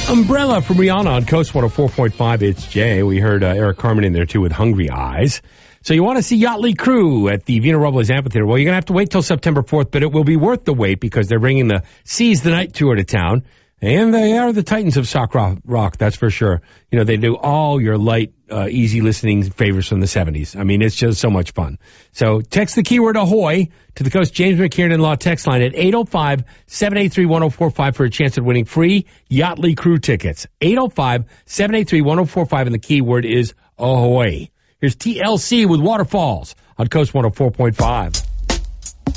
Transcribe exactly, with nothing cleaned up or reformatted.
Umbrella from Rihanna on Coast one oh four point five. It's Jay. We heard uh, Eric Carmen in there, too, with Hungry Eyes. So you want to see Yachtly Crew at the Vina Robles Amphitheater. Well, you're going to have to wait till September fourth, but it will be worth the wait because they're bringing the Seize the Night tour to town. And they are the titans of sock rock, rock, that's for sure. You know, they do all your light, uh, easy listening favorites from the seventies. I mean, it's just so much fun. So text the keyword ahoy to the Coast James McKiernan Law text line at eight oh five, seven eight three, one oh four five for a chance at winning free Yachtly Crew tickets. eight oh five, seven eight three, one oh four five and the keyword is ahoy. Here's T L C with Waterfalls on Coast one oh four point five.